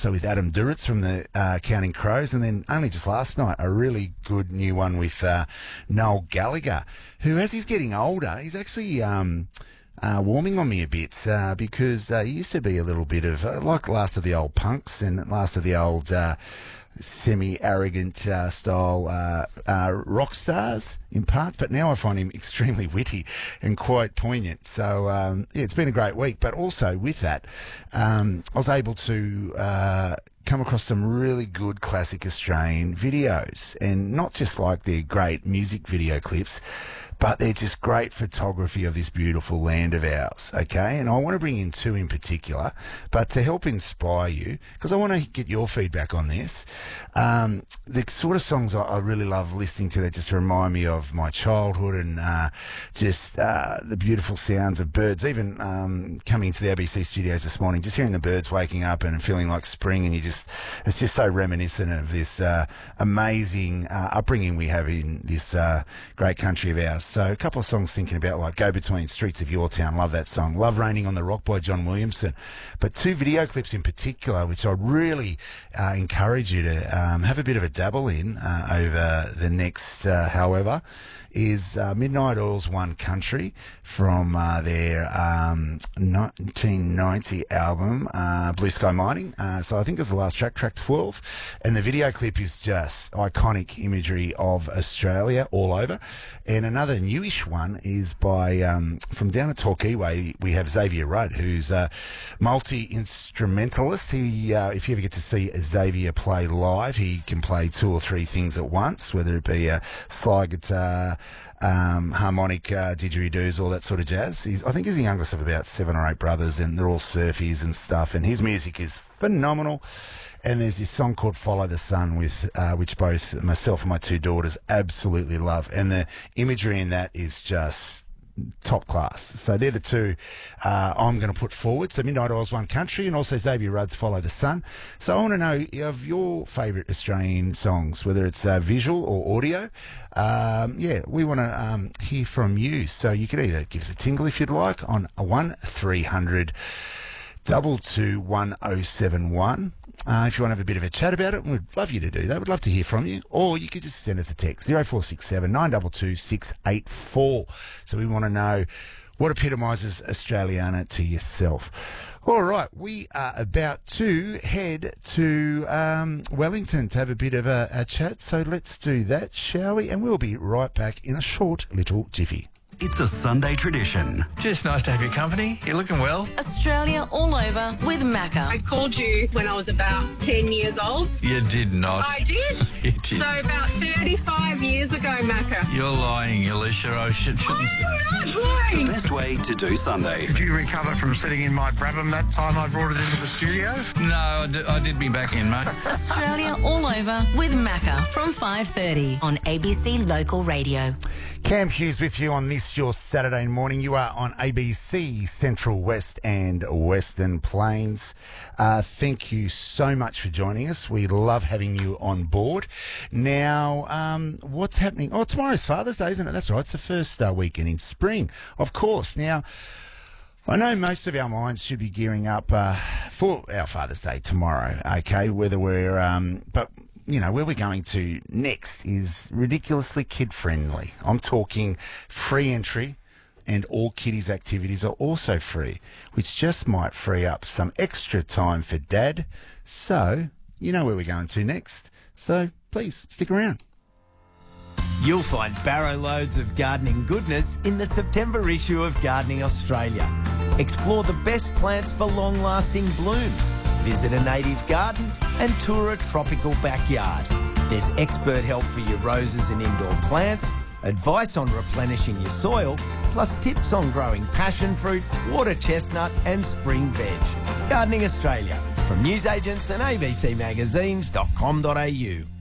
So with Adam Duritz from the Counting Crows, and then only just last night, a really good new one with Noel Gallagher, who, as he's getting older, he's actually warming on me a bit because he used to be a little bit of like last of the old punks and last of the old semi-arrogant style rock stars in parts, but now I find him extremely witty and quite poignant. So yeah, it's been a great week. But also with that, I was able to come across some really good classic Australian videos, and not just like their great music video clips, but they're just great photography of this beautiful land of ours, okay? And I want to bring in two in particular, but to help inspire you, because I want to get your feedback on this. The sort of songs I really love listening to that just remind me of my childhood and just the beautiful sounds of birds. Even coming into the ABC studios this morning, just hearing the birds waking up and feeling like spring, and it's just so reminiscent of this amazing upbringing we have in this great country of ours. So a couple of songs thinking about, like Go Between Streets of Your Town, love that song. Love Raining on the Rock by John Williamson. But two video clips in particular, which I really encourage you to have a bit of a dabble in over the next, however, is Midnight Oil's One Country from their 1990 album, Blue Sky Mining. So I think it was the last track, track 12. And the video clip is just iconic imagery of Australia all over. And another newish one is by, from down at Torquay, we have Xavier Rudd, who's a multi-instrumentalist. He, if you ever get to see Xavier play live, he can play two or three things at once, whether it be a slide guitar, harmonic, didgeridoos, all that sort of jazz. I think he's the youngest of about 7 or 8 brothers, and they're all surfies and stuff, and his music is phenomenal. And there's this song called Follow the Sun, with which both myself and my 2 daughters absolutely love, and the imagery in that is just top class. So they're the two I'm going to put forward. So Midnight Oil's One Country, and also Xavier Rudd's Follow the Sun. So I want to know of your favourite Australian songs, whether it's visual or audio. Yeah, we want to hear from you. So you could either give us a tingle if you'd like on 1300 222 1071. If you want to have a bit of a chat about it, we'd love you to do that. We'd love to hear from you. Or you could just send us a text, 0467 922 684. So we want to know what epitomises Australiana to yourself. All right, we are about to head to Wellington to have a bit of a chat. So let's do that, shall we? And we'll be right back in a short little jiffy. It's a Sunday tradition. Just nice to have your company. You're looking well. Australia all over with Macca. I called you when I was about 10 years old. You did not. I did. You did. So about 35 years ago, Macca. You're lying, Alicia. I shouldn't say. I'm not lying. Best way to do Sunday. Did you recover from sitting in my Brabham that time I brought it into the studio? No, I did me back in, mate. Australia all over with Macca from 5:30 on ABC Local Radio. Cam Hughes with you on this, your Saturday morning. You are on ABC Central West and Western Plains. Thank you so much for joining us. We love having you on board. Now, what's happening? Oh, tomorrow's Father's Day, isn't it? That's right. It's the first weekend in spring, of course. Now, I know most of our minds should be gearing up for our Father's Day tomorrow, okay? Whether we're, but you know, where we're going to next is ridiculously kid-friendly. I'm talking free entry, and all kiddies' activities are also free, which just might free up some extra time for Dad. So, you know where we're going to next. So, please, stick around. You'll find barrow loads of gardening goodness in the September issue of Gardening Australia. Explore the best plants for long-lasting blooms. Visit a native garden and tour a tropical backyard. There's expert help for your roses and indoor plants, advice on replenishing your soil, plus tips on growing passion fruit, water chestnut and spring veg. Gardening Australia, from newsagents and abcmagazines.com.au.